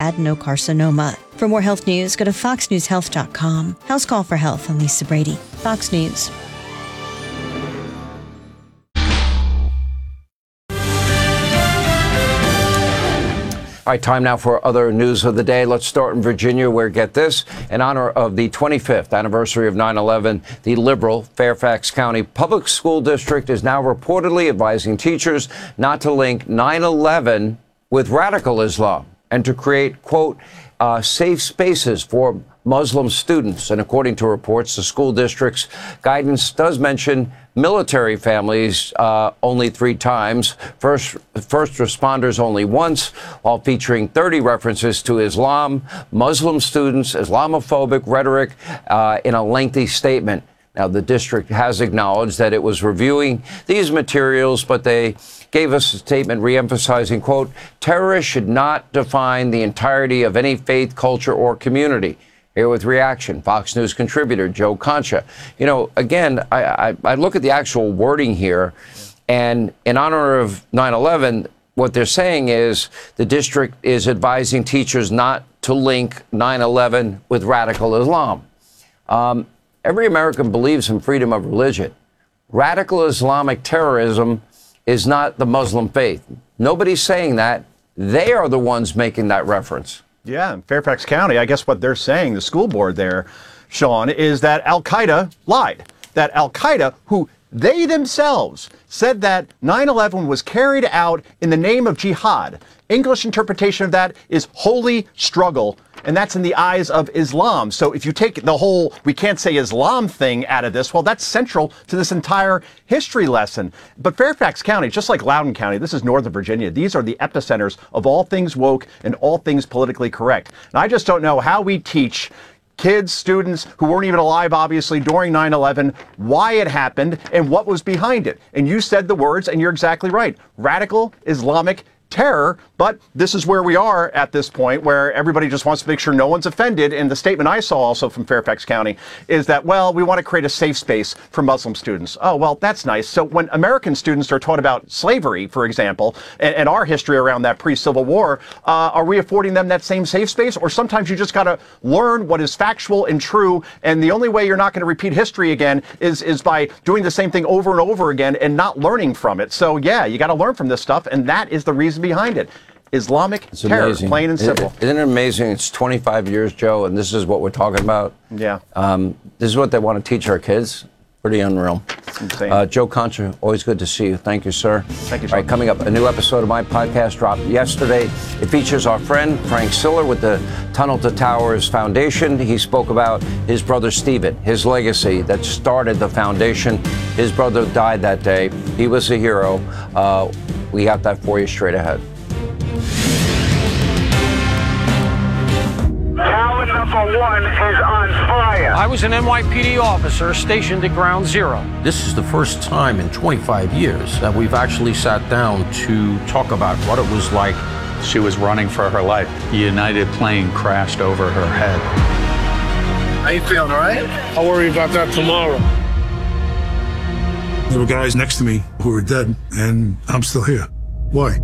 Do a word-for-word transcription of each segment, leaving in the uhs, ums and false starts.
adenocarcinoma. For more health news, go to fox news health dot com. House Call for Health. I'm Lisa Brady, Fox News. All right, time now for other news of the day. Let's start in Virginia, where, get this, in honor of the twenty-fifth anniversary of nine eleven, the liberal Fairfax County Public School District is now reportedly advising teachers not to link nine eleven with radical Islam and to create, quote, uh, safe spaces for Muslim students. And according to reports, the school district's guidance does mention military families uh, only three times, first, first responders only once, while featuring thirty references to Islam, Muslim students, Islamophobic rhetoric uh, in a lengthy statement. Now, the district has acknowledged that it was reviewing these materials, but they gave us a statement reemphasizing, quote, terrorists should not define the entirety of any faith, culture, or community. Here with reaction, Fox News contributor Joe Concha. You know, again, I, I, I look at the actual wording here, and in honor of nine eleven, what they're saying is the district is advising teachers not to link nine eleven with radical Islam. Um, every American believes in freedom of religion. Radical Islamic terrorism is not the Muslim faith. Nobody's saying that. They are the ones making that reference. Yeah, in Fairfax County, I guess what they're saying, the school board there, Sean, is that Al-Qaeda lied. That Al-Qaeda, who they themselves said that nine eleven was carried out in the name of jihad. English interpretation of that is holy struggle, and that's in the eyes of Islam. So if you take the whole we can't say Islam thing out of this, well, that's central to this entire history lesson. But Fairfax County, just like Loudoun County, this is Northern Virginia. These are the epicenters of all things woke and all things politically correct. And I just don't know how we teach kids, students who weren't even alive, obviously, during nine eleven, why it happened and what was behind it. And you said the words, and you're exactly right. Radical Islamic terror, but this is where we are at this point, where everybody just wants to make sure no one's offended. And the statement I saw also from Fairfax County is that, well, we want to create a safe space for Muslim students. Oh, well, that's nice. So when American students are taught about slavery, for example, and, and our history around that pre-Civil War, uh, are we affording them that same safe space? Or sometimes you just got to learn what is factual and true, and the only way you're not going to repeat history again is, is by doing the same thing over and over again and not learning from it. So, yeah, you got to learn from this stuff, and that is the reason behind it. Islamic it's terror, amazing. Plain and simple. It, isn't it amazing? It's twenty-five years, Joe, and this is what we're talking about. Yeah. Um, this is what they want to teach our kids. Pretty unreal. Insane. Uh, Joe Concha, always good to see you. Thank you, sir. Thank you, All right, coming up, a new episode of my podcast dropped yesterday. It features our friend Frank Siller with the Tunnel to Towers Foundation. He spoke about his brother Stephen, his legacy that started the foundation. His brother died that day. He was a hero. Uh, we got that for you straight ahead. Tower number one is on fire. I was an N Y P D officer stationed at Ground Zero. This is the first time in twenty-five years that we've actually sat down to talk about what it was like. She was running for her life. The United plane crashed over her head. How you feeling, all right? I'll worry about that tomorrow. There were guys next to me who were dead, and I'm still here. Why?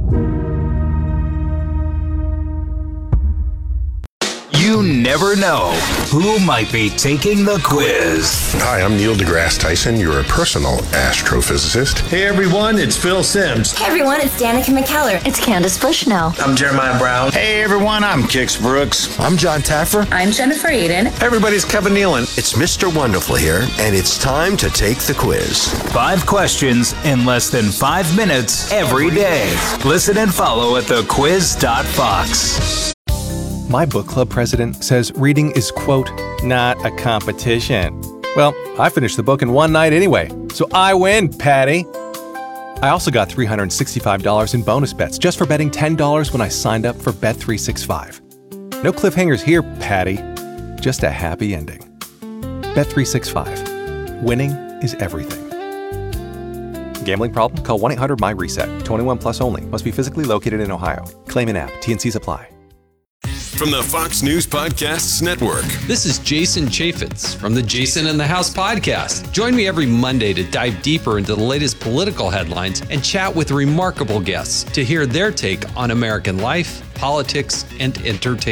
You never know who might be taking the quiz. Hi, I'm Neil deGrasse Tyson, your personal astrophysicist. Hey everyone, it's Phil Simms. Hey everyone, it's Danica McKellar. It's Candace Bushnell. I'm Jeremiah Brown. Hey everyone, I'm Kix Brooks. I'm John Taffer. I'm Jennifer Aiden. Hey everybody, it's Kevin Nealon. It's Mister Wonderful here, and it's time to take the quiz. Five questions in less than five minutes every day. Listen and follow at the quiz dot fox. My book club president says reading is, quote, not a competition. Well, I finished the book in one night anyway, so I win, Patty. I also got three hundred sixty-five dollars in bonus bets just for betting ten dollars when I signed up for Bet three sixty-five. No cliffhangers here, Patty. Just a happy ending. Bet three sixty-five. Winning is everything. Gambling problem? Call one eight hundred M Y RESET. twenty-one plus only. Must be physically located in Ohio. Claim in app. T and Cs apply. From the Fox News Podcasts Network. This is Jason Chaffetz from the Jason in the House podcast. Join me every Monday to dive deeper into the latest political headlines and chat with remarkable guests to hear their take on American life, politics, and entertainment.